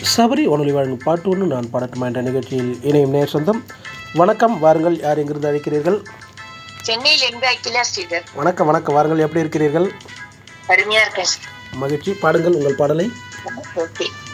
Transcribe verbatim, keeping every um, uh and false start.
சபரி வானொலி வழங்கும் பாட்டு ஒன்று நான் பாடட்டுமா என்ற நிகழ்ச்சியில் இணையும் நேர் சொந்தம். வணக்கம், வாருங்கள். யார் எங்கிருந்து அழைக்கிறீர்கள்? சென்னையில இருந்து அகிலா ஸ்ரீதர். வணக்கம் வணக்கம், வாருங்கள். எப்படி இருக்கிறீர்கள்? அருமையா இருக்கேன். மகிழ்ச்சி. பாடுங்கள் உங்கள் பாடலை. ஓகே.